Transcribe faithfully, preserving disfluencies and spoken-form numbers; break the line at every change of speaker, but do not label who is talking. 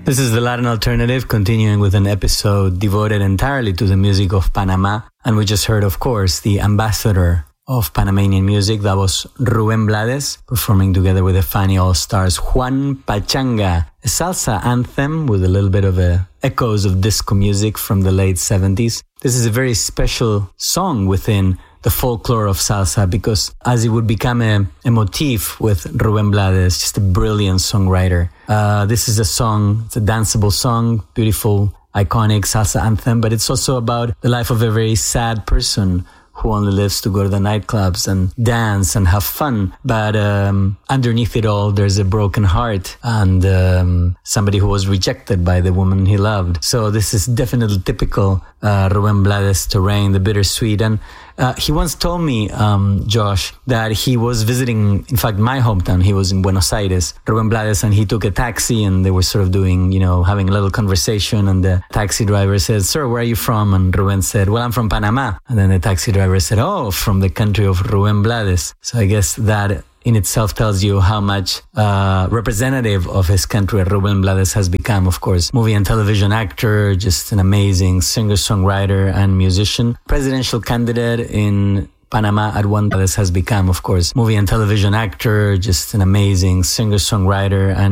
This is the Latin Alternative, continuing with an episode devoted entirely to the music of Panama. And we just heard, of course, the ambassador of Panamanian music. That was Rubén Blades, performing together with the Fania All-Stars Juan Pachanga, a salsa anthem with a little bit of a echoes of disco music from the late seventies. This is a very special song within the folklore of salsa because as it would become a, a motif with Rubén Blades, just a brilliant songwriter. Uh, this is a song, it's a danceable song, beautiful, iconic salsa anthem, but it's also about the life of a very sad person who only lives to go to the nightclubs and dance and have fun. But um, underneath it all, there's a broken heart and um, somebody who was rejected by the woman he loved. So this is definitely typical uh, Rubén Blades terrain, the bittersweet. And uh, he once told me, um, Josh, that he was visiting, in fact, my hometown. He was in Buenos Aires, Rubén Blades, and he took a taxi and they were sort of doing, you know, having a little conversation. And the taxi driver said, "Sir, where are you from?" And Rubén said, "Well, I'm from Panama." And then the taxi driver said, "Oh, from the country of Rubén Blades." So I guess that in itself tells you how much uh, representative of his country Rubén Blades has become. Of course, movie and television actor, just an amazing singer-songwriter and musician. Presidential candidate in Panama at one Blades has become, of course, movie and television actor, just an amazing singer-songwriter and